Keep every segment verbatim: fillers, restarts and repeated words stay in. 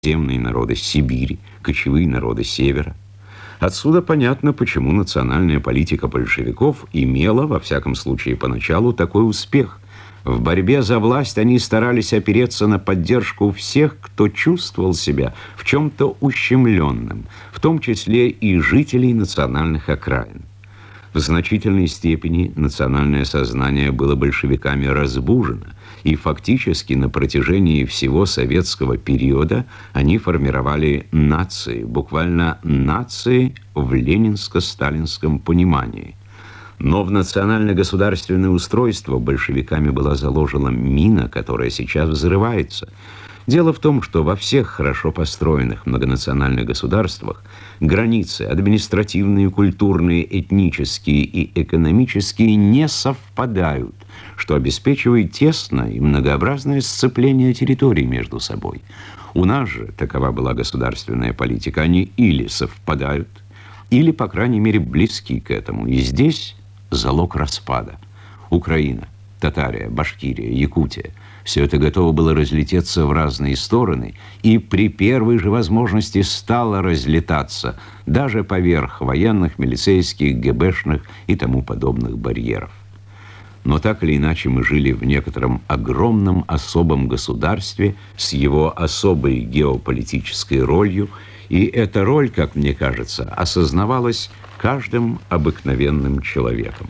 земные народы Сибири, кочевые народы Севера. Отсюда понятно, почему национальная политика большевиков имела, во всяком случае поначалу, такой успех. В борьбе за власть они старались опереться на поддержку всех, кто чувствовал себя в чем-то ущемленным, в том числе и жителей национальных окраин. В значительной степени национальное сознание было большевиками разбужено, и фактически на протяжении всего советского периода они формировали нации, буквально нации в ленинско-сталинском понимании. Но в национально-государственное устройство большевиками была заложена мина, которая сейчас взрывается. Дело в том, что во всех хорошо построенных многонациональных государствах границы административные, культурные, этнические и экономические не совпадают, что обеспечивает тесное и многообразное сцепление территорий между собой. У нас же такова была государственная политика. Они или совпадают, или, по крайней мере, близки к этому. И здесь залог распада. Украина, Татария, Башкирия, Якутия – все это готово было разлететься в разные стороны, и при первой же возможности стало разлетаться, даже поверх военных, милицейских, ГБшных и тому подобных барьеров. Но так или иначе мы жили в некотором огромном особом государстве с его особой геополитической ролью, и эта роль, как мне кажется, осознавалась каждым обыкновенным человеком.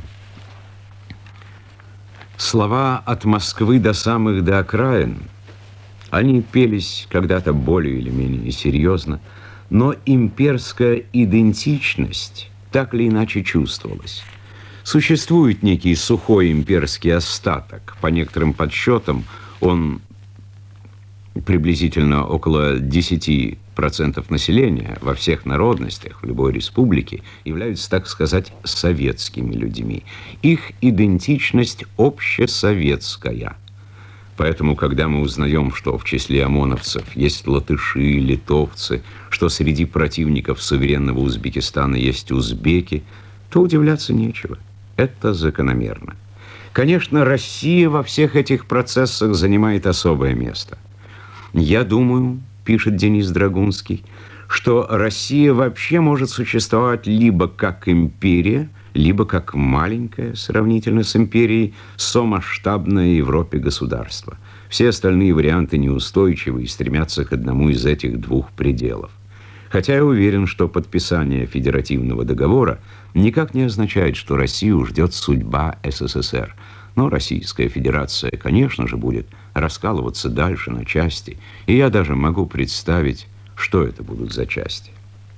Слова «от Москвы до самых до окраин», они пелись когда-то более или менее серьезно, но имперская идентичность так или иначе чувствовалась. Существует некий сухой имперский остаток. По некоторым подсчетам он приблизительно около десяти процентов населения во всех народностях в любой республике являются, так сказать, советскими людьми. Их идентичность общесоветская. Поэтому, когда мы узнаем, что в числе ОМОНовцев есть латыши, литовцы, что среди противников суверенного Узбекистана есть узбеки, то удивляться нечего. Это закономерно. Конечно, Россия во всех этих процессах занимает особое место. Я думаю, пишет Денис Драгунский, что Россия вообще может существовать либо как империя, либо как маленькое, сравнительно с империей, сомасштабное Европе государство. Все остальные варианты неустойчивы и стремятся к одному из этих двух пределов. Хотя я уверен, что подписание федеративного договора никак не означает, что Россию ждет судьба СССР. Но Российская Федерация, конечно же, будет раскалываться дальше на части, и я даже могу представить, что это будут за части.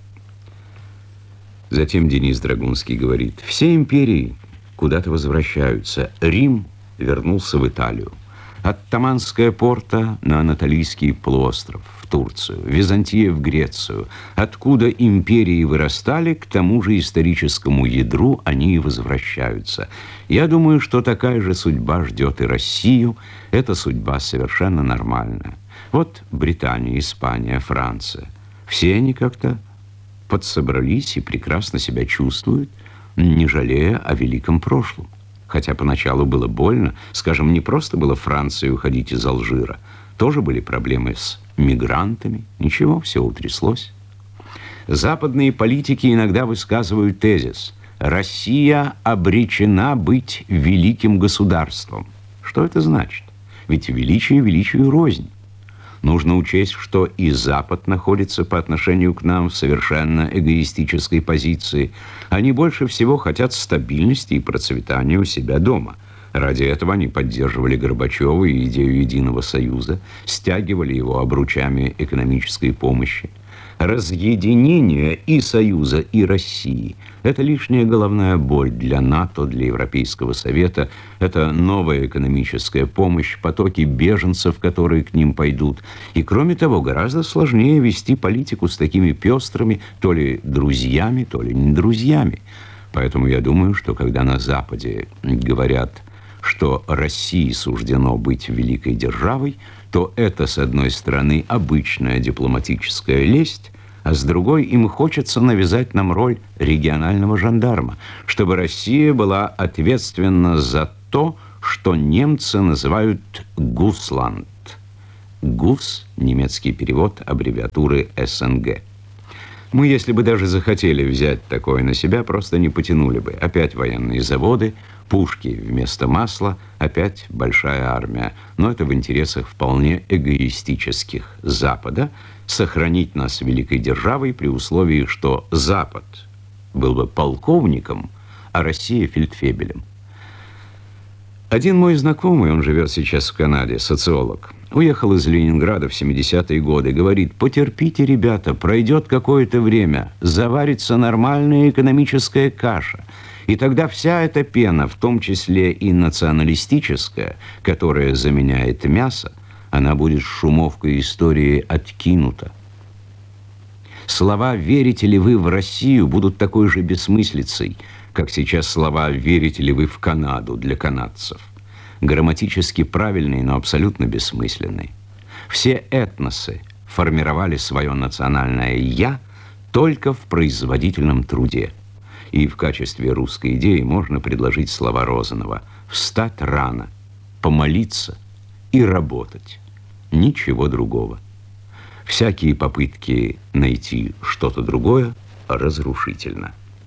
Затем Денис Драгунский говорит: все империи куда-то возвращаются. Рим вернулся в Италию. Оттоманская Порта на Анатолийский полуостров, в Турцию, Византия в Грецию. Откуда империи вырастали, к тому же историческому ядру они и возвращаются. Я думаю, что такая же судьба ждет и Россию. Эта судьба совершенно нормальная. Вот Британия, Испания, Франция. Все они как-то подсобрались и прекрасно себя чувствуют, не жалея о великом прошлом. Хотя поначалу было больно. Скажем, не просто было Франции уходить из Алжира. Тоже были проблемы с мигрантами. Ничего, все утряслось. Западные политики иногда высказывают тезис: Россия обречена быть великим государством. Что это значит? Ведь величие величию рознь. Нужно учесть, что и Запад находится по отношению к нам в совершенно эгоистической позиции. Они больше всего хотят стабильности и процветания у себя дома. Ради этого они поддерживали Горбачева и идею Единого Союза, стягивали его обручами экономической помощи. Разъединение и Союза, и России – это лишняя головная боль для НАТО, для Европейского Совета. Это новая экономическая помощь, потоки беженцев, которые к ним пойдут. И, кроме того, гораздо сложнее вести политику с такими пестрыми то ли друзьями, то ли не друзьями. Поэтому я думаю, что когда на Западе говорят, что России суждено быть великой державой, то это, с одной стороны, обычная дипломатическая лесть, а с другой им хочется навязать нам роль регионального жандарма, чтобы Россия была ответственна за то, что немцы называют «Гусланд». ГУС, немецкий перевод аббревиатуры СНГ. Мы, если бы даже захотели взять такое на себя, просто не потянули бы. Опять военные заводы, пушки вместо масла, опять большая армия. Но это в интересах вполне эгоистических Запада сохранить нас великой державой при условии, что Запад был бы полковником, а Россия фельдфебелем. Один мой знакомый, он живет сейчас в Канаде, социолог, уехал из Ленинграда в семидесятые годы, говорит: потерпите, ребята, пройдет какое-то время, заварится нормальная экономическая каша, и тогда вся эта пена, в том числе и националистическая, которая заменяет мясо, она будет шумовкой истории откинута. Слова «верите ли вы в Россию» будут такой же бессмыслицей, как сейчас слова «верите ли вы в Канаду» для канадцев. Грамматически правильные, но абсолютно бессмысленные. Все этносы формировали свое национальное «я» только в производительном труде. И в качестве русской идеи можно предложить слова Розанова: «встать рано, помолиться и работать». Ничего другого. Всякие попытки найти что-то другое разрушительно.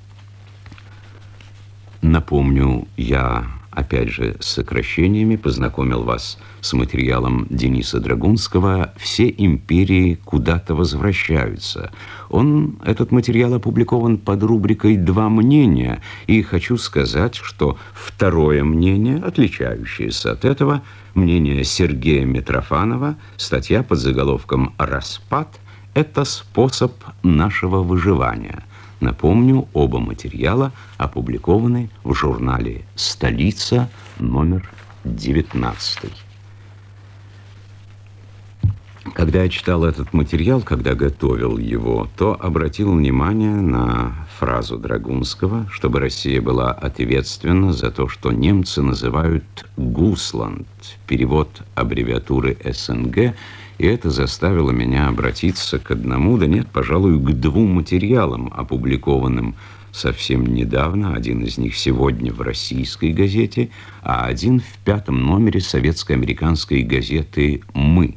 Напомню, я, опять же, с сокращениями познакомил вас с материалом Дениса Драгунского «Все империи куда-то возвращаются». Он, этот материал опубликован под рубрикой «Два мнения», и хочу сказать, что второе мнение, отличающееся от этого, мнение Сергея Митрофанова, статья под заголовком «Распад – это способ нашего выживания». Напомню, оба материала опубликованы в журнале «Столица», номер девятнадцатый. Когда я читал этот материал, когда готовил его, то обратил внимание на фразу Драгунского, чтобы Россия была ответственна за то, что немцы называют «Гусланд», перевод аббревиатуры СНГ, и это заставило меня обратиться к одному, да нет, пожалуй, к двум материалам, опубликованным совсем недавно. Один из них сегодня в российской газете, а один в пятом номере советско-американской газеты «Мы».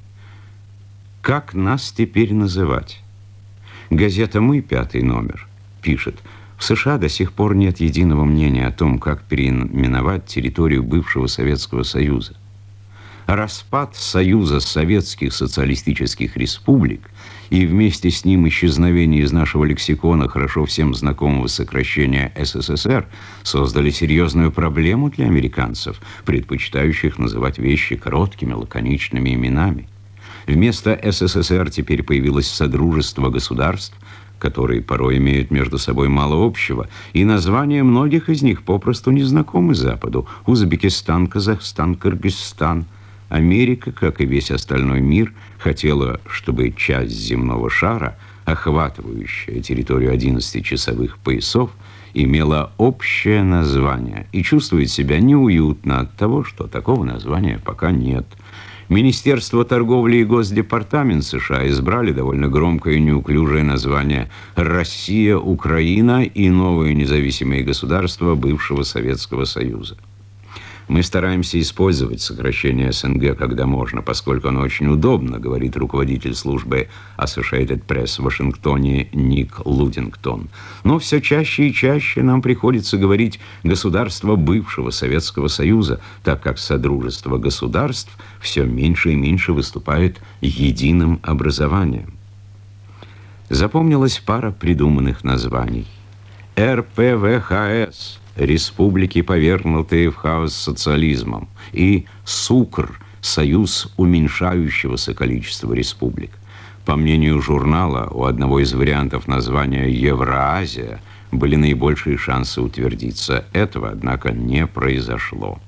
Как нас теперь называть? Газета «Мы», пятый номер, пишет: в США до сих пор нет единого мнения о том, как переименовать территорию бывшего Советского Союза. Распад Союза Советских Социалистических Республик и вместе с ним исчезновение из нашего лексикона хорошо всем знакомого сокращения СССР создали серьезную проблему для американцев, предпочитающих называть вещи короткими, лаконичными именами. Вместо СССР теперь появилось Содружество государств, которые порой имеют между собой мало общего, и названия многих из них попросту не знакомы Западу. Узбекистан, Казахстан, Кыргызстан. Америка, как и весь остальной мир, хотела, чтобы часть земного шара, охватывающая территорию одиннадцати часовых поясов, имела общее название и чувствует себя неуютно от того, что такого названия пока нет. Министерство торговли и Госдепартамент США избрали довольно громкое и неуклюжее название «Россия, Украина и новые независимые государства бывшего Советского Союза». Мы стараемся использовать сокращение СНГ, когда можно, поскольку оно очень удобно, говорит руководитель службы Associated Press в Вашингтоне Ник Лудингтон. Но все чаще и чаще нам приходится говорить «государство бывшего Советского Союза», так как Содружество государств все меньше и меньше выступает единым образованием. Запомнилась пара придуманных названий. эр пэ вэ ха эс – республики, повергнутые в хаос социализмом, и СУКР – союз уменьшающегося количества республик. По мнению журнала, у одного из вариантов названия «Евроазия» были наибольшие шансы утвердиться. Этого, однако, не произошло.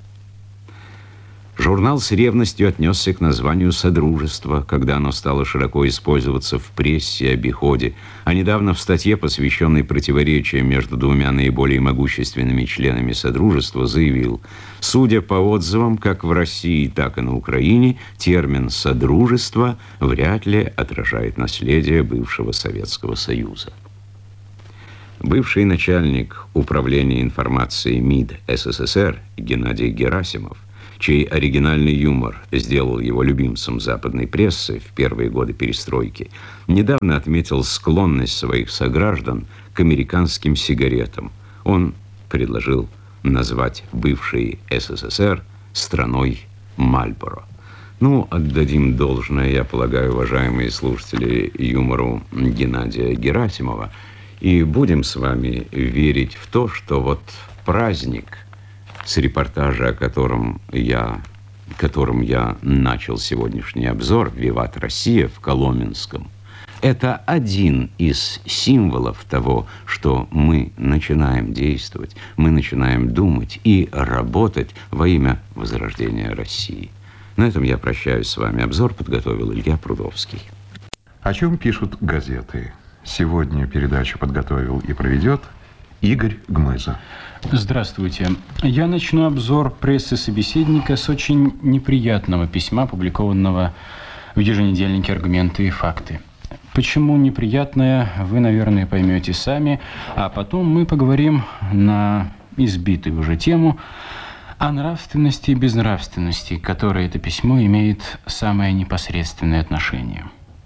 Журнал с ревностью отнесся к названию «Содружество», когда оно стало широко использоваться в прессе и обиходе, а недавно в статье, посвященной противоречиям между двумя наиболее могущественными членами Содружества, заявил: судя по отзывам, как в России, так и на Украине, термин «Содружество» вряд ли отражает наследие бывшего Советского Союза. Бывший начальник управления информацией МИД СССР Геннадий Герасимов чей оригинальный юмор сделал его любимцем западной прессы в первые годы перестройки, недавно отметил склонность своих сограждан к американским сигаретам. Он предложил назвать бывший СССР страной Мальборо. Ну, отдадим должное, я полагаю, уважаемые слушатели, юмору Геннадия Герасимова, и будем с вами верить в то, что вот праздник, с репортажа, о котором я, которым я начал сегодняшний обзор, «Виват Россия» в Коломенском, это один из символов того, что мы начинаем действовать, мы начинаем думать и работать во имя возрождения России. На этом я прощаюсь с вами. Обзор подготовил Илья Прудовский. О чем пишут газеты? Сегодня передачу подготовил и проведет Игорь Гмыза. Здравствуйте. Я начну обзор прессы собеседника с очень неприятного письма, опубликованного в еженедельнике «Аргументы и факты». Почему неприятное, вы, наверное, поймете сами, а потом мы поговорим на избитую уже тему о нравственности и безнравственности, к которой это письмо имеет самое непосредственное отношение.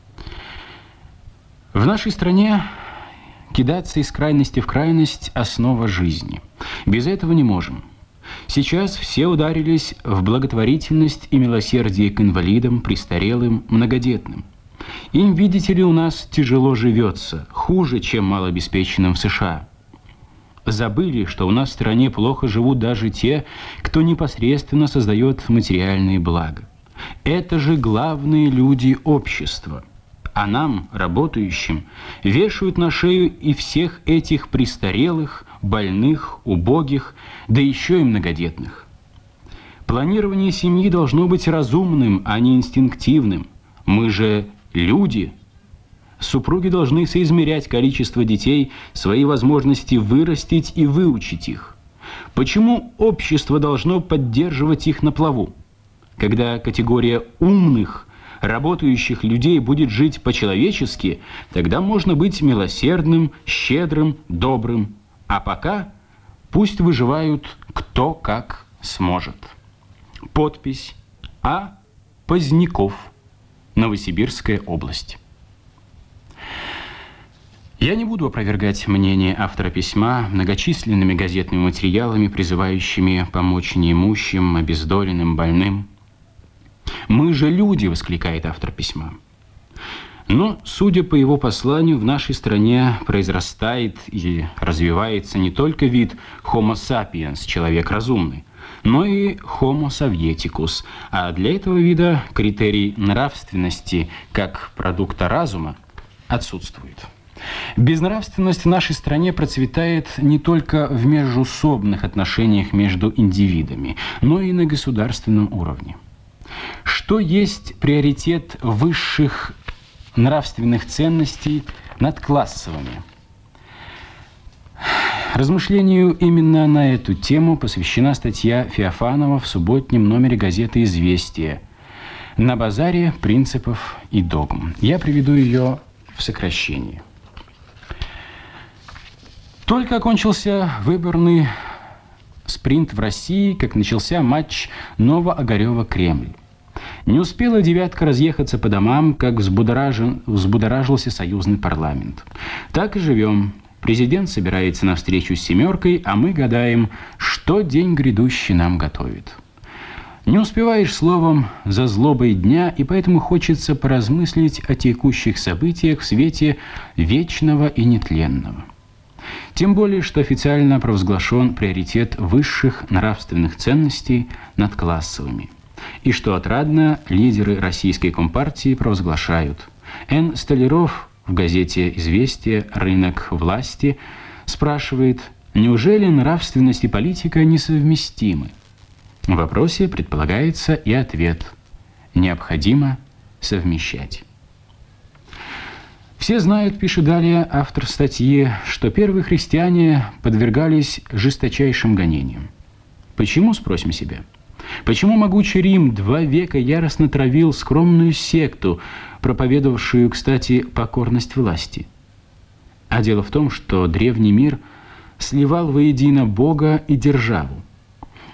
В нашей стране кидаться из крайности в крайность – основа жизни. Без этого не можем. Сейчас все ударились в благотворительность и милосердие к инвалидам, престарелым, многодетным. Им, видите ли, у нас тяжело живется, хуже, чем малообеспеченным в США. Забыли, что у нас в стране плохо живут даже те, кто непосредственно создает материальные блага. Это же главные люди общества. А нам, работающим, вешают на шею и всех этих престарелых, больных, убогих, да еще и многодетных. Планирование семьи должно быть разумным, а не инстинктивным. Мы же люди. Супруги должны соизмерять количество детей, свои возможности вырастить и выучить их. Почему общество должно поддерживать их на плаву? Когда категория умных, работающих людей будет жить по-человечески, тогда можно быть милосердным, щедрым, добрым. А пока пусть выживают кто как сможет. Подпись А. Поздняков, Новосибирская область. Я не буду опровергать мнение автора письма многочисленными газетными материалами, призывающими помочь неимущим, обездоленным, больным. «Мы же люди», — воскликает автор письма. Но, судя по его посланию, в нашей стране произрастает и развивается не только вид Homo sapiens, человек разумный, но и Homo sovieticus, а для этого вида критерий нравственности как продукта разума отсутствует. Безнравственность в нашей стране процветает не только в междоусобных отношениях между индивидами, но и на государственном уровне. Что есть приоритет высших нравственных ценностей над классовыми? Размышлению именно на эту тему посвящена статья Феофанова в субботнем номере газеты «Известия» «На базаре принципов и догм». Я приведу ее в сокращении. Только окончился выборный спринт в России, как начался матч Новоогарева-Кремль. Не успела «девятка» разъехаться по домам, как взбудоражен, взбудоражился союзный парламент. Так и живем. Президент собирается на встречу с «семеркой», а мы гадаем, что день грядущий нам готовит. Не успеваешь словом за злобой дня, и поэтому хочется поразмыслить о текущих событиях в свете вечного и нетленного. Тем более, что официально провозглашен приоритет высших нравственных ценностей над классовыми. И что отрадно, лидеры российской компартии провозглашают. Н. Столяров в газете «Известия. Рынок власти» спрашивает, неужели нравственность и политика несовместимы? В вопросе предполагается и ответ. Необходимо совмещать. Все знают, пишет далее автор статьи, что первые христиане подвергались жесточайшим гонениям. Почему, спросим себя? Почему могучий Рим два века яростно травил скромную секту, проповедовавшую, кстати, покорность власти? А дело в том, что древний мир сливал воедино Бога и державу.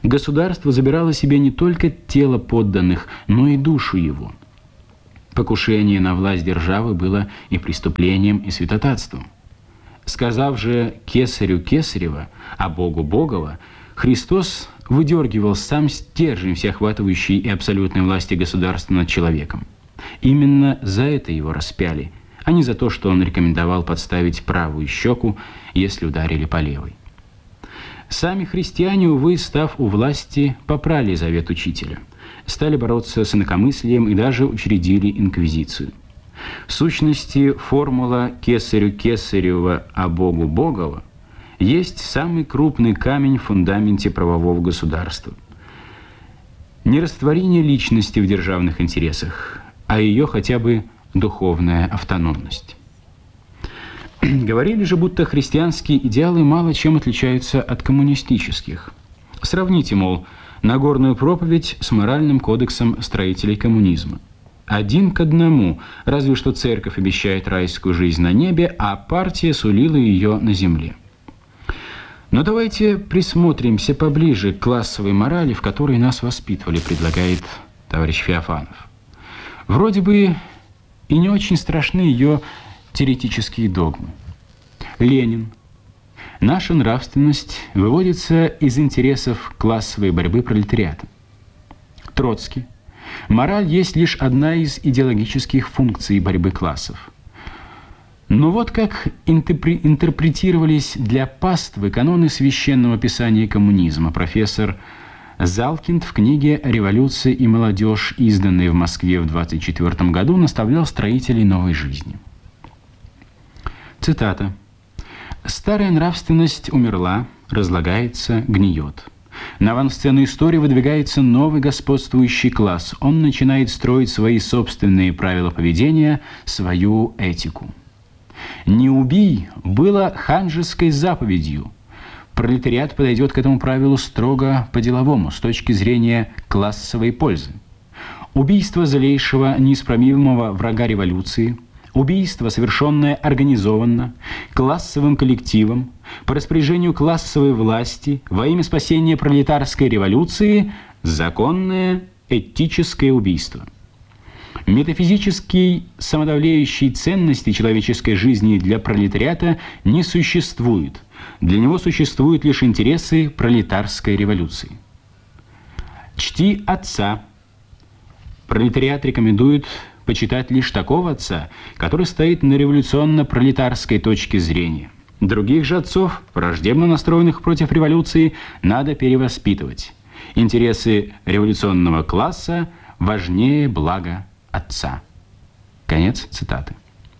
Государство забирало себе не только тело подданных, но и душу его. Покушение на власть державы было и преступлением, и святотатством. Сказав же «кесарю кесарева», а Богу Богова, Христос выдергивал сам стержень всеохватывающей и абсолютной власти государства над человеком. Именно за это его распяли, а не за то, что он рекомендовал подставить правую щеку, если ударили по левой. Сами христиане, увы, став у власти, попрали завет учителя, стали бороться с инакомыслием и даже учредили инквизицию. В сущности, формула «кесарю кесарева, а Богу Богова» есть самый крупный камень в фундаменте правового государства. Не растворение личности в державных интересах, а ее хотя бы духовная автономность. Говорили же, будто христианские идеалы мало чем отличаются от коммунистических. Сравните, мол, Нагорную проповедь с моральным кодексом строителей коммунизма. Один к одному, разве что церковь обещает райскую жизнь на небе, а партия сулила ее на земле. Но давайте присмотримся поближе к классовой морали, в которой нас воспитывали, предлагает товарищ Феофанов. Вроде бы и не очень страшны ее теоретические догмы. Ленин. Наша нравственность выводится из интересов классовой борьбы пролетариата. Троцкий. Мораль есть лишь одна из идеологических функций борьбы классов. Но вот как интерпретировались для паствы каноны священного писания коммунизма профессор Залкинд в книге «Революция и молодежь», изданной в Москве в двадцать четвёртом году, наставлял строителей новой жизни. Цитата. «Старая нравственность умерла, разлагается, гниет. На авансцену истории выдвигается новый господствующий класс. Он начинает строить свои собственные правила поведения, свою этику. «Не убий» было ханжеской заповедью. Пролетариат подойдет к этому правилу строго по-деловому, с точки зрения классовой пользы. Убийство злейшего, неисправимого врага революции, убийство, совершенное организованно, классовым коллективом, по распоряжению классовой власти, во имя спасения пролетарской революции, законное этическое убийство. Метафизической самодавляющей ценности человеческой жизни для пролетариата не существует. Для него существуют лишь интересы пролетарской революции. Чти отца. Пролетариат рекомендует почитать лишь такого отца, который стоит на революционно-пролетарской точке зрения. Других же отцов, враждебно настроенных против революции, надо перевоспитывать. Интересы революционного класса важнее блага отца. Конец цитаты.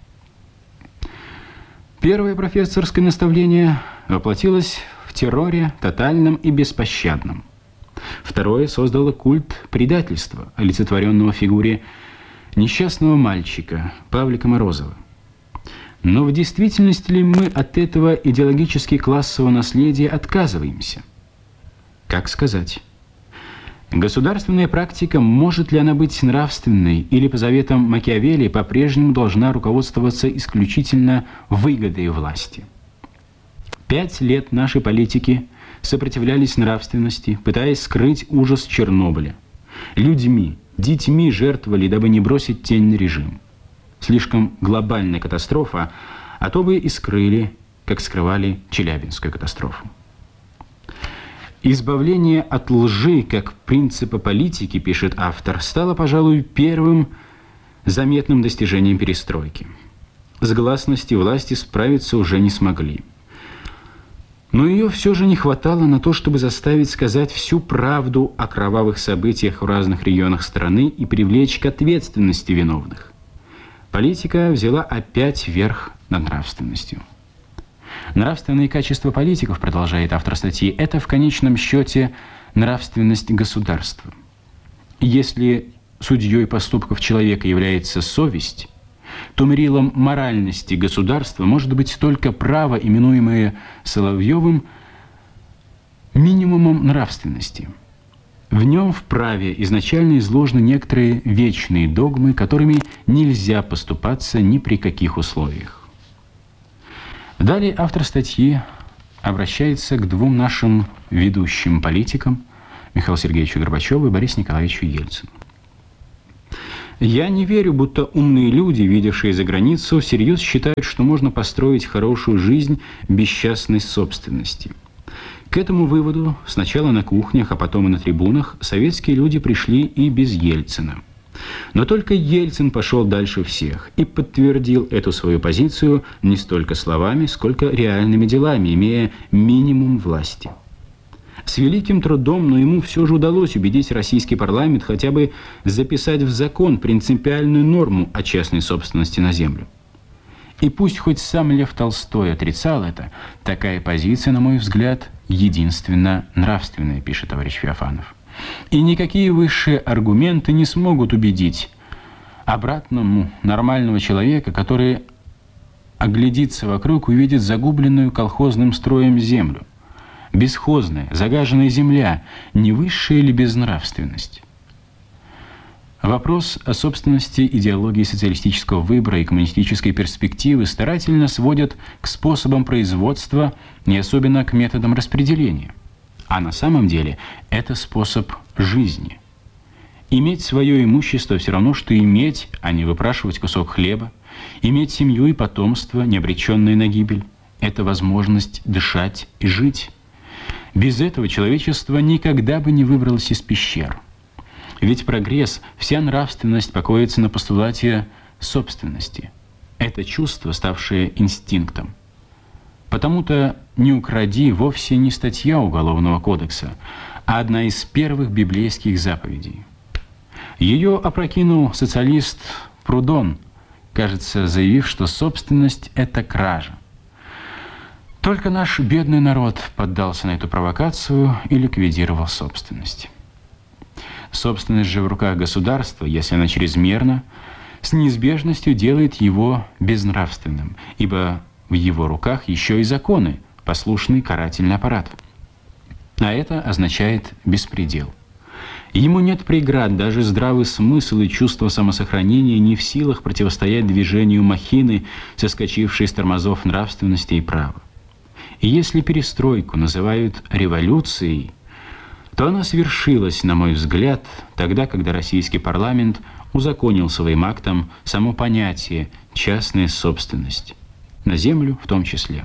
Первое профессорское наставление воплотилось в терроре тотальном и беспощадном. Второе создало культ предательства, олицетворенного в фигуре несчастного мальчика Павлика Морозова. Но в действительности ли мы от этого идеологически классового наследия отказываемся? Как сказать? Государственная практика, может ли она быть нравственной, или по заветам Макиавелли по-прежнему должна руководствоваться исключительно выгодой власти? Пять лет наши политики сопротивлялись нравственности, пытаясь скрыть ужас Чернобыля. Людьми, детьми жертвовали, дабы не бросить тень на режим. Слишком глобальная катастрофа, а то бы и скрыли, как скрывали Челябинскую катастрофу. Избавление от лжи как принципа политики, пишет автор, стало, пожалуй, первым заметным достижением перестройки. С гласностью власти справиться уже не смогли. Но ее все же не хватало на то, чтобы заставить сказать всю правду о кровавых событиях в разных регионах страны и привлечь к ответственности виновных. Политика взяла опять верх над нравственностью. Нравственные качества политиков, продолжает автор статьи, это в конечном счете нравственность государства. Если судьей поступков человека является совесть, то мерилом моральности государства может быть только право, именуемое Соловьевым минимумом нравственности. В нем в праве изначально изложены некоторые вечные догмы, которыми нельзя поступаться ни при каких условиях. Далее автор статьи обращается к двум нашим ведущим политикам, Михаилу Сергеевичу Горбачеву и Борису Николаевичу Ельцину. Я не верю, будто умные люди, видевшие за границу, всерьез считают, что можно построить хорошую жизнь без частной собственности. К этому выводу сначала на кухнях, а потом и на трибунах советские люди пришли и без Ельцина. Но только Ельцин пошел дальше всех и подтвердил эту свою позицию не столько словами, сколько реальными делами, имея минимум власти. С великим трудом, но ему все же удалось убедить российский парламент хотя бы записать в закон принципиальную норму о частной собственности на землю. И пусть хоть сам Лев Толстой отрицал это, такая позиция, на мой взгляд, единственно нравственная, пишет товарищ Феофанов. И никакие высшие аргументы не смогут убедить обратному нормального человека, который оглядится вокруг и увидит загубленную колхозным строем землю. Бесхозная, загаженная земля, не высшая ли безнравственность? Вопрос о собственности идеологии социалистического выбора и коммунистической перспективы старательно сводят к способам производства и особенно к методам распределения. А на самом деле это способ жизни. Иметь свое имущество все равно, что иметь, а не выпрашивать кусок хлеба. Иметь семью и потомство, не обреченное на гибель. Это возможность дышать и жить. Без этого человечество никогда бы не выбралось из пещер. Ведь прогресс, вся нравственность покоится на постулате собственности. Это чувство, ставшее инстинктом. Потому-то «не укради» вовсе не статья Уголовного кодекса, а одна из первых библейских заповедей. Ее опрокинул социалист Прудон, кажется, заявив, что собственность – это кража. Только наш бедный народ поддался на эту провокацию и ликвидировал собственность. Собственность же в руках государства, если она чрезмерна, с неизбежностью делает его безнравственным, ибо в его руках еще и законы, послушный карательный аппарат. А это означает беспредел. Ему нет преград, даже здравый смысл и чувство самосохранения не в силах противостоять движению махины, соскочившей с тормозов нравственности и права. И если перестройку называют революцией, то она свершилась, на мой взгляд, тогда, когда российский парламент узаконил своим актом само понятие «частная собственность», на землю в том числе.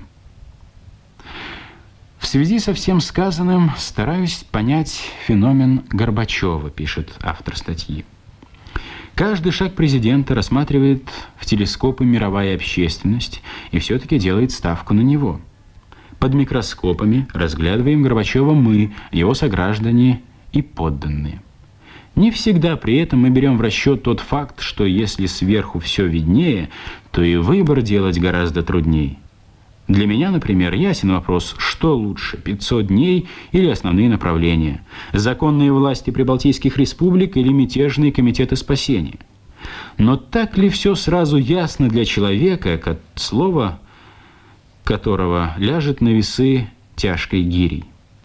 В связи со всем сказанным стараюсь понять феномен Горбачева, пишет автор статьи. Каждый шаг президента рассматривает в телескопы мировая общественность и все-таки делает ставку на него. Под микроскопами разглядываем Горбачева мы, его сограждане и подданные. Не всегда при этом мы берем в расчет тот факт, что если сверху все виднее, то и выбор делать гораздо труднее. Для меня, например, ясен вопрос, что лучше, пятьсот дней или основные направления, законные власти прибалтийских республик или мятежные комитеты спасения. Но так ли все сразу ясно для человека, как слово которого ляжет на весы тяжкой гирей?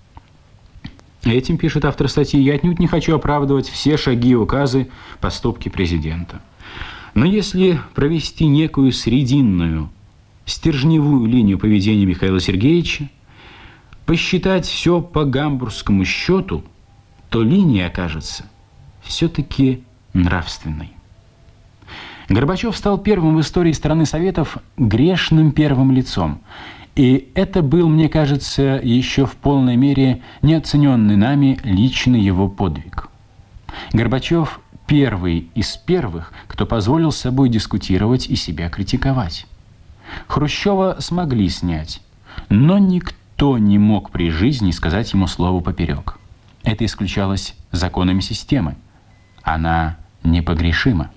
Этим, пишет автор статьи, я отнюдь не хочу оправдывать все шаги и указы, поступки президента. Но если провести некую срединную, стержневую линию поведения Михаила Сергеевича, посчитать все по гамбургскому счету, то линия окажется все-таки нравственной. Горбачев стал первым в истории страны Советов грешным первым лицом. И это был, мне кажется, еще в полной мере неоцененный нами личный его подвиг. Горбачев первый из первых, кто позволил с собой дискутировать и себя критиковать. Хрущева смогли снять, но никто не мог при жизни сказать ему слово поперек. Это исключалось законами системы. Она непогрешима.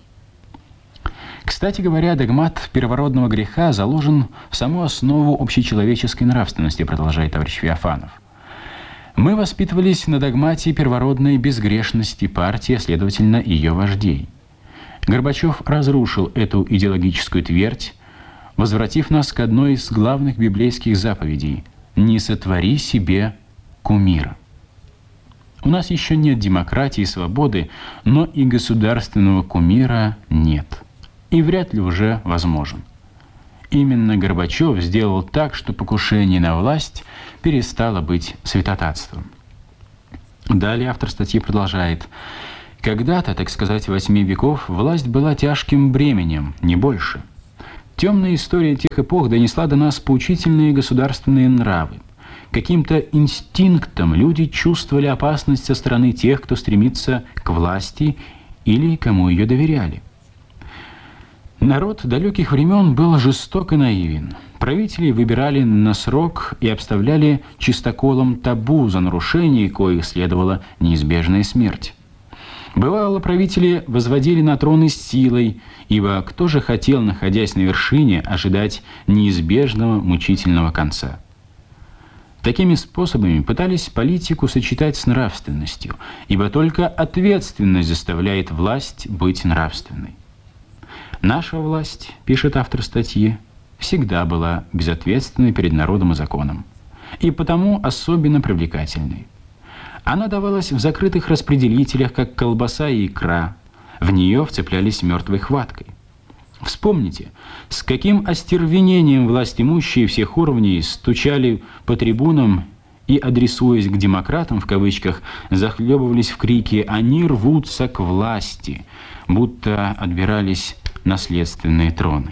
Кстати говоря, догмат первородного греха заложен в саму основу общечеловеческой нравственности, продолжает товарищ Феофанов. Мы воспитывались на догмате первородной безгрешности партии, а следовательно, ее вождей. Горбачев разрушил эту идеологическую твердь, возвратив нас к одной из главных библейских заповедей «Не сотвори себе кумира». У нас еще нет демократии и свободы, но и государственного кумира нет. И вряд ли уже возможен. Именно Горбачев сделал так, что покушение на власть перестало быть святотатством. Далее автор статьи продолжает. Когда-то, так сказать, восьми веков, власть была тяжким бременем, не больше. Темная история тех эпох донесла до нас поучительные государственные нравы. Каким-то инстинктом люди чувствовали опасность со стороны тех, кто стремится к власти или кому ее доверяли. Народ далеких времен был жесток и наивен. Правителей выбирали на срок и обставляли чистоколом табу, за нарушение коих следовала неизбежная смерть. Бывало, правители возводили на троны силой, ибо кто же хотел, находясь на вершине, ожидать неизбежного мучительного конца? Такими способами пытались политику сочетать с нравственностью, ибо только ответственность заставляет власть быть нравственной. Наша власть, пишет автор статьи, всегда была безответственной перед народом и законом, и потому особенно привлекательной. Она давалась в закрытых распределителях, как колбаса и икра, в нее вцеплялись мертвой хваткой. Вспомните, с каким остервенением властимущие всех уровней стучали по трибунам и, адресуясь к демократам, в кавычках, захлебывались в крике «они рвутся к власти», будто отбирались наследственные троны.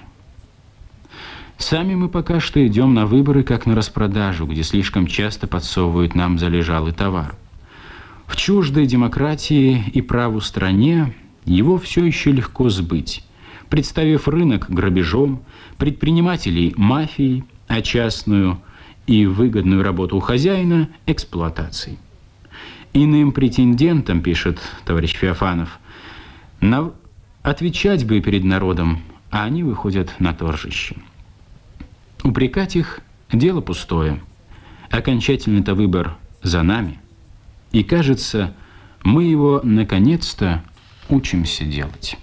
Сами мы пока что идем на выборы, как на распродажу, где слишком часто подсовывают нам залежалый товар. В чуждой демократии и праву стране его все еще легко сбыть, представив рынок грабежом, предпринимателей мафией, а частную и выгодную работу у хозяина эксплуатацией. Иным претендентам, пишет товарищ Феофанов, на... отвечать бы перед народом, а они выходят на торжище. Упрекать их – дело пустое. Окончательный-то выбор за нами. И, кажется, мы его, наконец-то, учимся делать.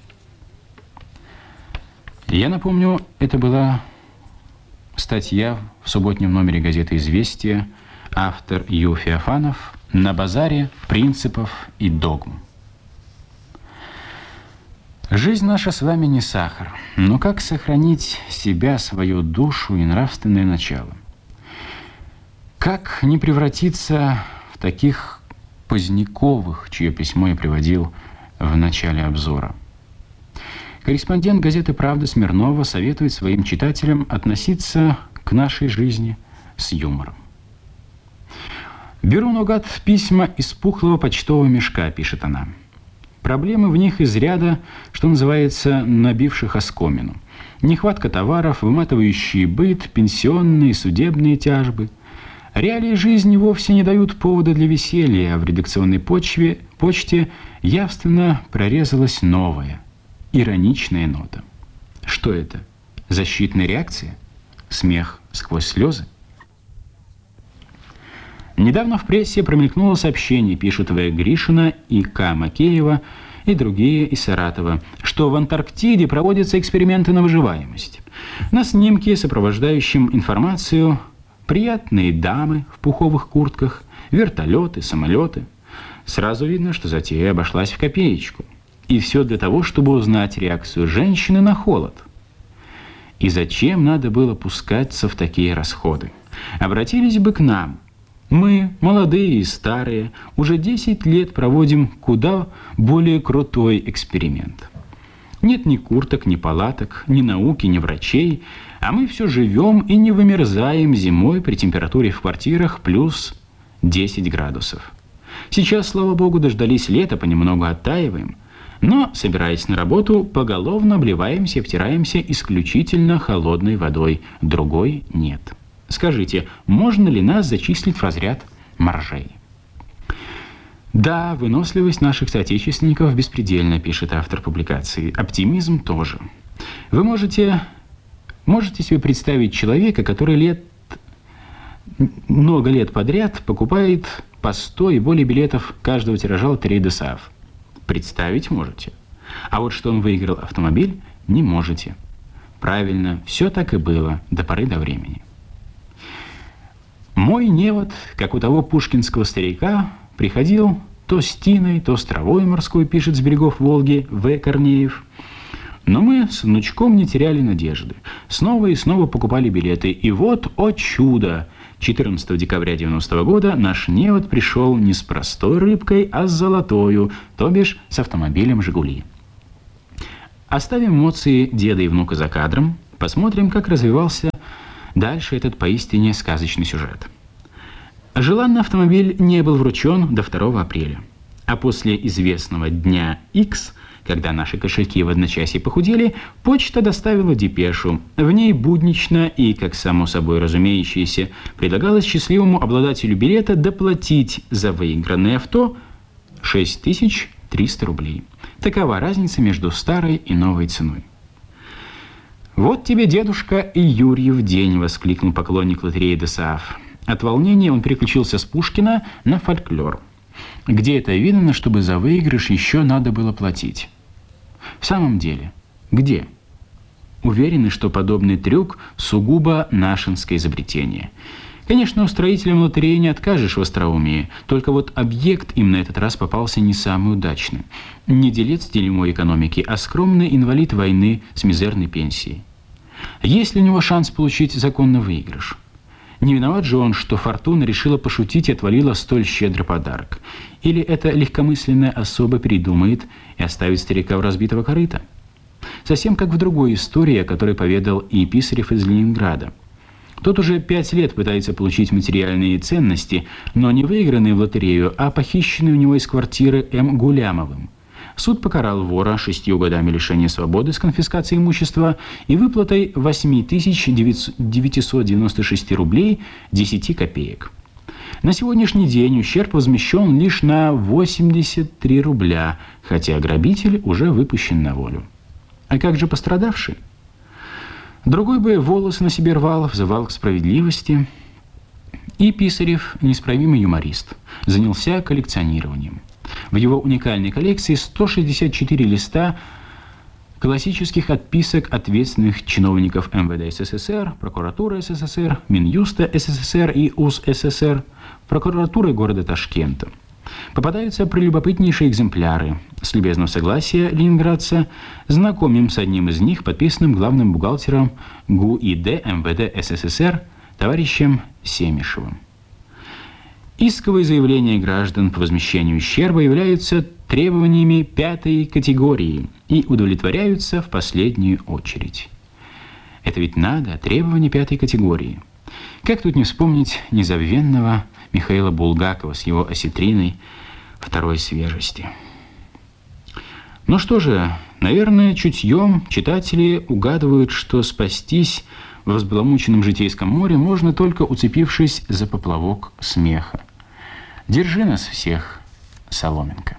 Я напомню, это была статья в субботнем номере газеты «Известия», автор Ю. Феофанов «На базаре принципов и догм». Жизнь наша с вами не сахар, но как сохранить себя, свою душу и нравственное начало? Как не превратиться в таких Поздняковых, чье письмо я приводил в начале обзора? Корреспондент газеты «Правда» Смирнова советует своим читателям относиться к нашей жизни с юмором. «Беру наугад письма из пухлого почтового мешка», — пишет она. «Проблемы в них из ряда, что называется, набивших оскомину. Нехватка товаров, выматывающий быт, пенсионные, судебные тяжбы. Реалии жизни вовсе не дают повода для веселья, а в редакционной почве, почте явственно прорезалась новая, ироничная нота. Что это? Защитная реакция? Смех сквозь слезы? Недавно в прессе промелькнуло сообщение, пишут В. Гришина и К. Макеева и другие из Саратова, что в Антарктиде проводятся эксперименты на выживаемость. На снимке, сопровождающем информацию, приятные дамы в пуховых куртках, вертолеты, самолеты. Сразу видно, что затея обошлась в копеечку. И все для того, чтобы узнать реакцию женщины на холод. И зачем надо было пускаться в такие расходы? Обратились бы к нам. Мы, молодые и старые, уже десять лет проводим куда более крутой эксперимент. Нет ни курток, ни палаток, ни науки, ни врачей, а мы все живем и не вымерзаем зимой при температуре в квартирах плюс десять градусов. Сейчас, слава богу, дождались лета, понемногу оттаиваем, но, собираясь на работу, поголовно обливаемся и втираемся исключительно холодной водой, другой нет. Скажите, можно ли нас зачислить в разряд моржей? Да, выносливость наших соотечественников беспредельна, пишет автор публикации. Оптимизм тоже. Вы можете, можете себе представить человека, который лет, много лет подряд покупает по сто и более билетов каждого тиража лотереи ДОСААФ? Представить можете. А вот что он выиграл автомобиль, не можете. Правильно, все так и было до поры до времени. Мой невод, как у того пушкинского старика, приходил то с тиной, то с травой морской, пишет с берегов Волги В. Корнеев. Но мы с внучком не теряли надежды. Снова и снова покупали билеты. И вот, о чудо, четырнадцатого декабря девяностого года наш невод пришел не с простой рыбкой, а с золотою, то бишь с автомобилем «Жигули». Оставим эмоции деда и внука за кадром, посмотрим, как развивался дальше этот поистине сказочный сюжет. Желанный автомобиль не был вручен до второго апреля. А после известного дня Х, когда наши кошельки в одночасье похудели, почта доставила депешу. В ней буднично и, как само собой разумеющееся, предлагалось счастливому обладателю билета доплатить за выигранное авто шесть тысяч триста рублей. Такова разница между старой и новой ценой. «Вот тебе, дедушка, и Юрьев день!» — воскликнул поклонник лотереи ДОСААФ. От волнения он переключился с Пушкина на фольклор. Где это видно, чтобы за выигрыш еще надо было платить? В самом деле, где? Уверены, что подобный трюк сугубо нашинское изобретение. Конечно, устроителям лотереи не откажешь в остроумии, только вот объект им на этот раз попался не самый удачный. Не делец делимой экономики, а скромный инвалид войны с мизерной пенсией. Есть ли у него шанс получить законный выигрыш? Не виноват же он, что фортуна решила пошутить и отвалила столь щедрый подарок. Или эта легкомысленная особа передумает и оставит старика в разбитого корыта? Совсем как в другой истории, о которой поведал и Писарев из Ленинграда. Тот уже пять лет пытается получить материальные ценности, но не выигранные в лотерею, а похищенные у него из квартиры М. Гулямовым. Суд покарал вора шестью годами лишения свободы с конфискацией имущества и выплатой восемь тысяч девятьсот девяносто шесть рублей десять копеек. На сегодняшний день ущерб возмещен лишь на восемьдесят три рубля, хотя грабитель уже выпущен на волю. А как же пострадавший? Другой бы волосы на себе рвал, взывал к справедливости. И Писарев, неисправимый юморист, занялся коллекционированием. В его уникальной коллекции сто шестьдесят четыре листа классических отписок ответственных чиновников эм вэ дэ эс эс эс эр, прокуратуры эс эс эс эр, Минюста эс эс эс эр и у эс эс эс эр, прокуратуры города Ташкента. Попадаются прелюбопытнейшие экземпляры. С любезного согласия ленинградца знакомим с одним из них, подписанным главным бухгалтером ГУИД эм вэ дэ эс эс эс эр товарищем Семишевым. Исковые заявления граждан по возмещению ущерба являются требованиями пятой категории и удовлетворяются в последнюю очередь. Это ведь надо, требования пятой категории. Как тут не вспомнить незабвенного Михаила Булгакова с его осетриной второй свежести? Ну что же, наверное, чутьем читатели угадывают, что спастись в взбаламученном житейском море можно только уцепившись за поплавок смеха. Держи нас всех, соломинка.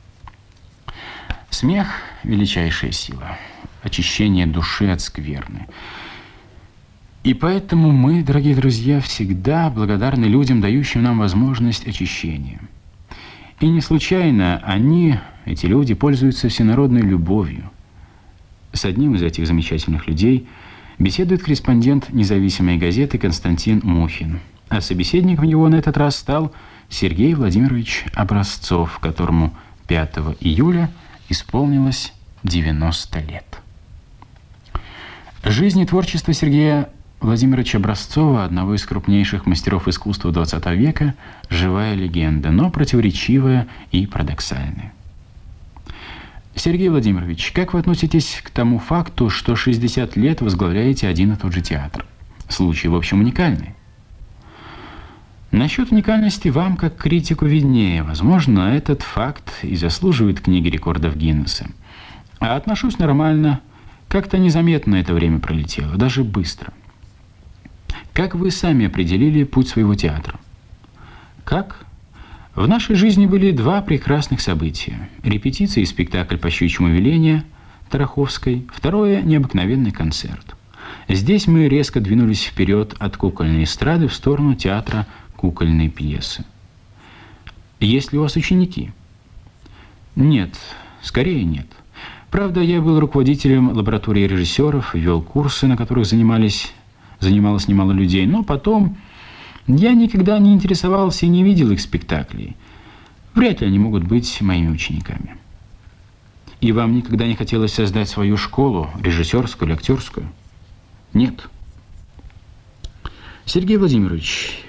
Смех – величайшая сила, очищение души от скверны. И поэтому мы, дорогие друзья, всегда благодарны людям, дающим нам возможность очищения. И не случайно они, эти люди, пользуются всенародной любовью. С одним из этих замечательных людей беседует корреспондент независимой газеты Константин Мухин. А собеседником его на этот раз стал Сергей Владимирович Образцов, которому пятого июля исполнилось девяносто лет. Жизнь и творчество Сергея Владимировича Образцова, одного из крупнейших мастеров искусства двадцатого века, живая легенда, но противоречивая и парадоксальная. Сергей Владимирович, как вы относитесь к тому факту, что шестьдесят лет возглавляете один и тот же театр? Случай, в общем, уникальный. Насчет уникальности вам, как критику, виднее. Возможно, этот факт и заслуживает книги рекордов Гиннесса. А отношусь нормально. Как-то незаметно это время пролетело, даже быстро. Как вы сами определили путь своего театра? Как? В нашей жизни были два прекрасных события. Репетиция и спектакль по щучьему велению Тараховской. Второе – необыкновенный концерт. Здесь мы резко двинулись вперед от кукольной эстрады в сторону театра кукольной пьесы. Есть ли у вас ученики? Нет, скорее нет. Правда, я был руководителем лаборатории режиссеров, вел курсы, на которых занимались, занималось немало людей, но потом я никогда не интересовался и не видел их спектаклей. Вряд ли они могут быть моими учениками. И вам никогда не хотелось создать свою школу, режиссерскую или актерскую? Нет. Сергей Владимирович,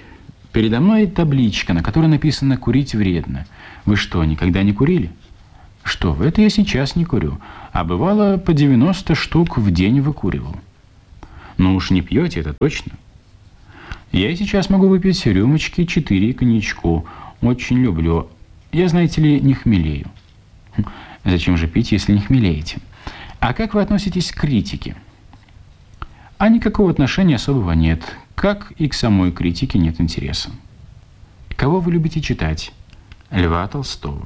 Передо мной табличка, на которой написано «Курить вредно». Вы что, никогда не курили? Что вы, это я сейчас не курю. А бывало, по девяносто штук в день выкуривал. Ну уж не пьете, это точно. Я сейчас могу выпить рюмочки четыре коньячку. Очень люблю. Я, знаете ли, не хмелею. Зачем же пить, если не хмелеете? А как вы относитесь к критике? А никакого отношения особого нет. Как и к самой критике нет интереса. Кого вы любите читать? Льва Толстого.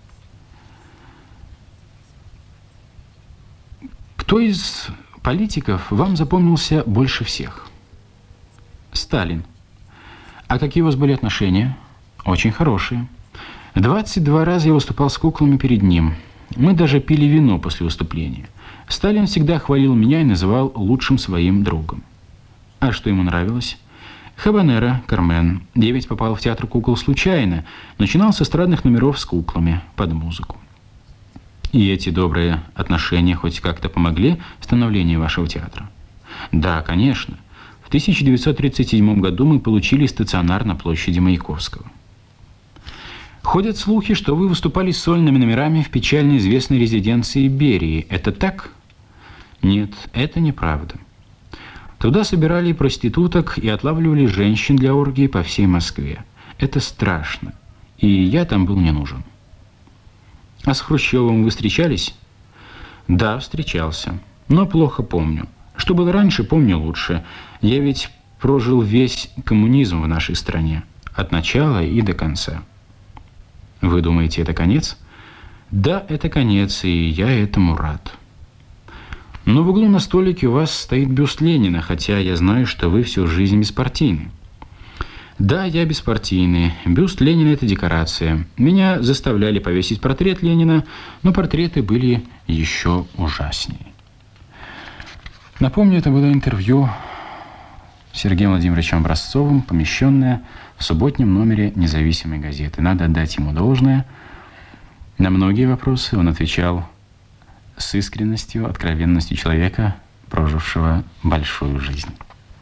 Кто из политиков вам запомнился больше всех? Сталин. А какие у вас были отношения? Очень хорошие. двадцать два раза я выступал с куклами перед ним. Мы даже пили вино после выступления. Сталин всегда хвалил меня и называл лучшим своим другом. А что ему нравилось? Хабанера, Кармен. Я ведь попал в театр кукол случайно. Начинал с эстрадных номеров с куклами под музыку. И эти добрые отношения хоть как-то помогли в становлении вашего театра? Да, конечно. В тысяча девятьсот тридцать седьмом году мы получили стационар на площади Маяковского. Ходят слухи, что вы выступали с сольными номерами в печально известной резиденции Берии. Это так? Нет, это неправда. Туда собирали проституток и отлавливали женщин для оргии по всей Москве. Это страшно. И я там был не нужен. А с Хрущевым вы встречались? Да, встречался. Но плохо помню. Что было раньше, помню лучше. Я ведь прожил весь коммунизм в нашей стране. От начала и до конца. Вы думаете, это конец? Да, это конец, и я этому рад. Но в углу на столике у вас стоит бюст Ленина, хотя я знаю, что вы всю жизнь беспартийны. Да, я беспартийный. Бюст Ленина – это декорация. Меня заставляли повесить портрет Ленина, но портреты были еще ужаснее. Напомню, это было интервью с Сергеем Владимировичем Образцовым, помещенное в субботнем номере «Независимой газеты». Надо отдать ему должное. На многие вопросы он отвечал с искренностью, откровенностью человека, прожившего большую жизнь.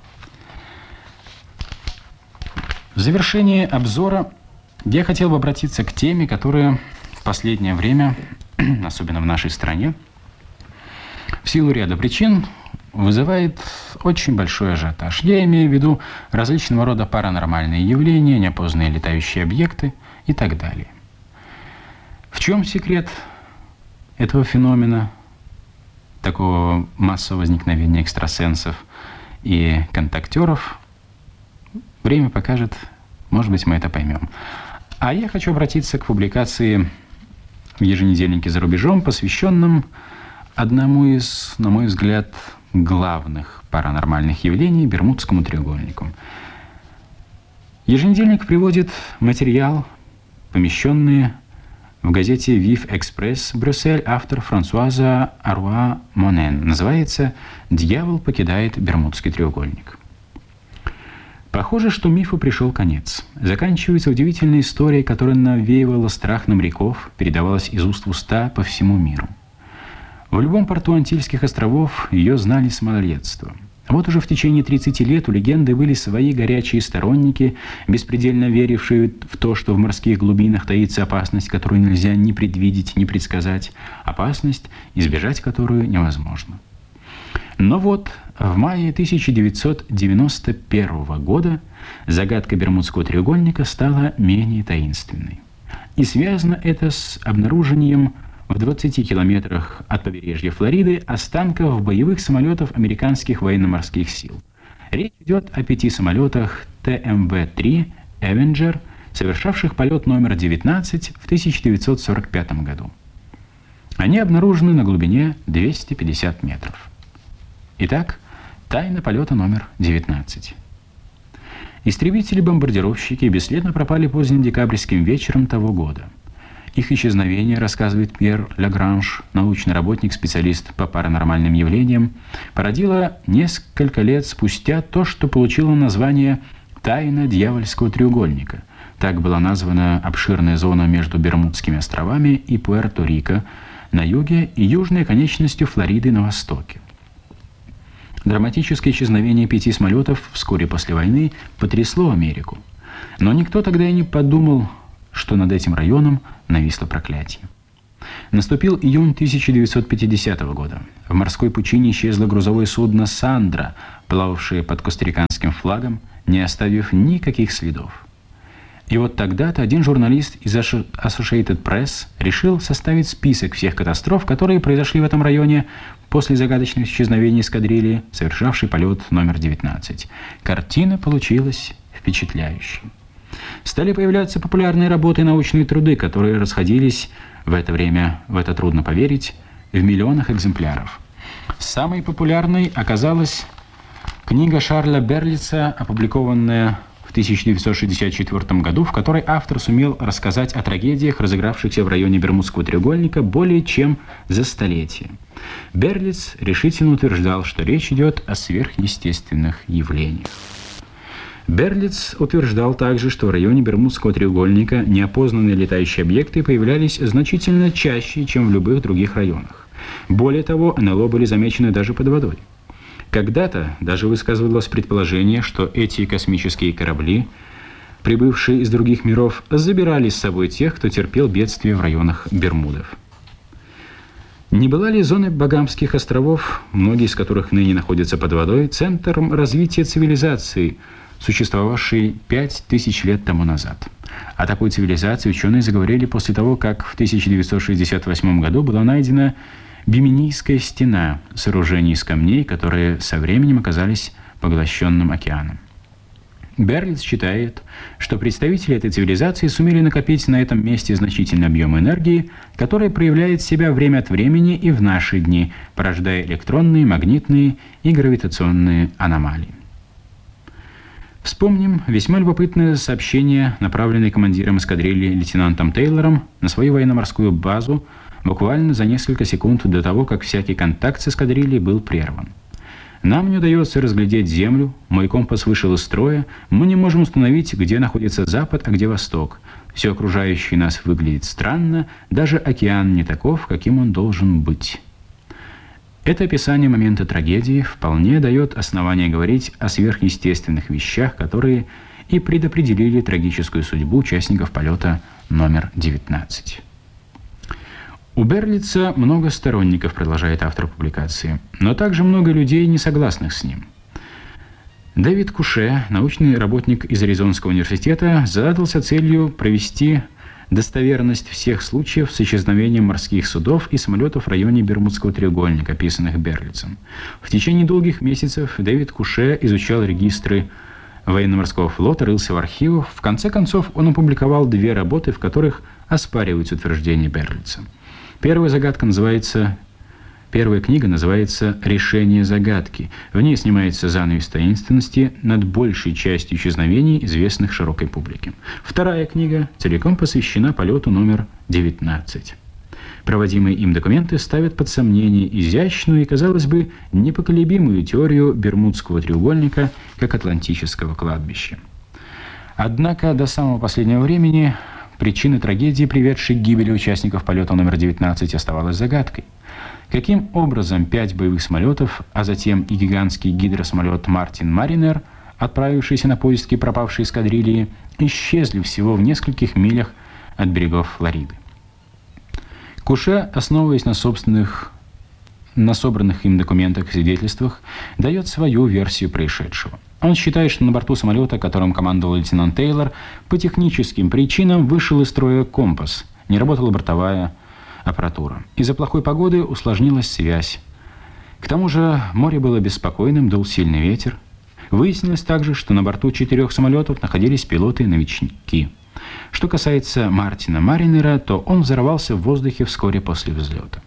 В завершении обзора я хотел бы обратиться к теме, которая в последнее время, особенно в нашей стране, в силу ряда причин вызывает очень большой ажиотаж. Я имею в виду различного рода паранормальные явления, неопознанные летающие объекты и так далее. В чем секрет этого феномена, такого массового возникновения экстрасенсов и контактеров? Время покажет, может быть, мы это поймем. А я хочу обратиться к публикации в еженедельнике «За рубежом», посвященном одному из, на мой взгляд, главных паранормальных явлений – Бермудскому треугольнику. Еженедельник приводит материал, помещенный в газете «Вив Экспресс», Брюссель, автор Франсуаза Аруа Монен. Называется «Дьявол покидает Бермудский треугольник». Похоже, что мифу пришел конец. Заканчивается удивительная история, которая навеивала страх на моряков, передавалась из уст в уста по всему миру. В любом порту Антильских островов ее знали с малолетства. Вот уже в течение тридцати лет у легенды были свои горячие сторонники, беспредельно верившие в то, что в морских глубинах таится опасность, которую нельзя ни предвидеть, ни предсказать, опасность, избежать которую невозможно. Но вот в мае тысяча девятьсот девяносто первого года загадка Бермудского треугольника стала менее таинственной. И связано это с обнаружением в двадцати километрах от побережья Флориды останков боевых самолетов американских военно-морских сил. Речь идет о пяти самолетах Тэ Эм вэ три «Эвенджер», совершавших полет номер девятнадцать в тысяча девятьсот сорок пятом году. Они обнаружены на глубине двухсот пятидесяти метров. Итак, тайна полета номер девятнадцать. Истребители-бомбардировщики бесследно пропали поздним декабрьским вечером того года. Их исчезновение, рассказывает Пьер Лагранж, научный работник, специалист по паранормальным явлениям, породило несколько лет спустя то, что получило название «Тайна дьявольского треугольника». Так была названа обширная зона между Бермудскими островами и Пуэрто-Рико на юге и южной оконечностью Флориды на востоке. Драматическое исчезновение пяти самолетов вскоре после войны потрясло Америку. Но никто тогда и не подумал, что над этим районом нависло проклятие. Наступил июнь тысяча девятьсот пятидесятого года. В морской пучине исчезло грузовое судно «Сандра», плававшее под костариканским флагом, не оставив никаких следов. И вот тогда-то один журналист из Associated Press решил составить список всех катастроф, которые произошли в этом районе после загадочных исчезновений эскадрильи, совершавшей полет номер девятнадцать. Картина получилась впечатляющей. Стали появляться популярные работы и научные труды, которые расходились в это время, в это трудно поверить, в миллионах экземпляров. Самой популярной оказалась книга Шарля Берлица, опубликованная в тысяча девятьсот шестьдесят четвёртом году, в которой автор сумел рассказать о трагедиях, разыгравшихся в районе Бермудского треугольника более чем за столетие. Берлиц решительно утверждал, что речь идет о сверхъестественных явлениях. Берлиц утверждал также, что в районе Бермудского треугольника неопознанные летающие объекты появлялись значительно чаще, чем в любых других районах. Более того, эн эл о были замечены даже под водой. Когда-то даже высказывалось предположение, что эти космические корабли, прибывшие из других миров, забирали с собой тех, кто терпел бедствия в районах Бермудов. Не была ли зона Багамских островов, многие из которых ныне находятся под водой, центром развития цивилизации, существовавшей пять тысяч лет тому назад? О такой цивилизации ученые заговорили после того, как в тысяча девятьсот шестьдесят восьмом году была найдена Биминийская стена, сооружение из камней, которые со временем оказались поглощенным океаном. Берлиц считает, что представители этой цивилизации сумели накопить на этом месте значительный объем энергии, который проявляет себя время от времени и в наши дни, порождая электронные, магнитные и гравитационные аномалии. Вспомним весьма любопытное сообщение, направленное командиром эскадрильи лейтенантом Тейлором на свою военно-морскую базу буквально за несколько секунд до того, как всякий контакт с эскадрильей был прерван. Нам не удается разглядеть землю, мой компас вышел из строя, мы не можем установить, где находится запад, а где восток. Все окружающее нас выглядит странно, даже океан не таков, каким он должен быть. Это описание момента трагедии вполне дает основание говорить о сверхъестественных вещах, которые и предопределили трагическую судьбу участников полета номер девятнадцать. У Берлица много сторонников, продолжает автор публикации, но также много людей, не согласных с ним. Дэвид Куше, научный работник из Аризонского университета, задался целью провести достоверность всех случаев с исчезновением морских судов и самолетов в районе Бермудского треугольника, описанных Берлицем. В течение долгих месяцев Дэвид Куше изучал регистры военно-морского флота, рылся в архивах. В конце концов, он опубликовал две работы, в которых оспариваются утверждения Берлица. Первая загадка называется... Первая книга называется «Решение загадки». В ней снимается занавес таинственности над большей частью исчезновений, известных широкой публике. Вторая книга целиком посвящена полету номер девятнадцать. Проводимые им документы ставят под сомнение изящную и, казалось бы, непоколебимую теорию Бермудского треугольника как атлантического кладбища. Однако до самого последнего времени причина трагедии, приведшей к гибели участников полета номер девятнадцать, оставалась загадкой. Каким образом пять боевых самолетов, а затем и гигантский гидросамолет «Мартин Маринер», отправившийся на поиски пропавшей эскадрильи, исчезли всего в нескольких милях от берегов Флориды? Куше, основываясь на собственных, на собранных им документах и свидетельствах, дает свою версию происшедшего. Он считает, что на борту самолета, которым командовал лейтенант Тейлор, по техническим причинам вышел из строя компас, не работала бортовая аппаратура. Из-за плохой погоды усложнилась связь. К тому же море было беспокойным, дул сильный ветер. Выяснилось также, что на борту четырех самолетов находились пилоты-новички. Что касается Мартина Маринера, то он взорвался в воздухе вскоре после взлета.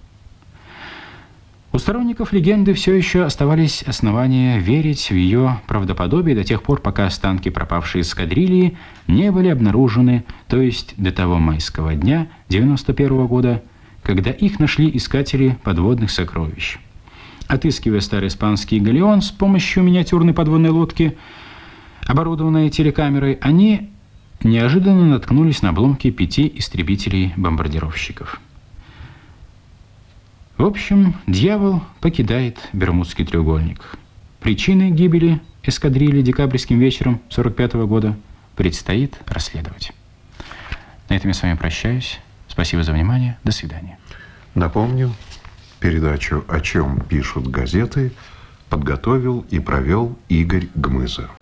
У сторонников легенды все еще оставались основания верить в ее правдоподобие до тех пор, пока останки пропавшей эскадрильи не были обнаружены, то есть до того майского дня девяносто первого года, когда их нашли искатели подводных сокровищ. Отыскивая старый испанский галеон с помощью миниатюрной подводной лодки, оборудованной телекамерой, они неожиданно наткнулись на обломки пяти истребителей-бомбардировщиков. В общем, дьявол покидает Бермудский треугольник. Причины гибели эскадрильи декабрьским вечером сорок пятого года предстоит расследовать. На этом я с вами прощаюсь. Спасибо за внимание. До свидания. Напомню, передачу «О чем пишут газеты» подготовил и провел Игорь Гмыза.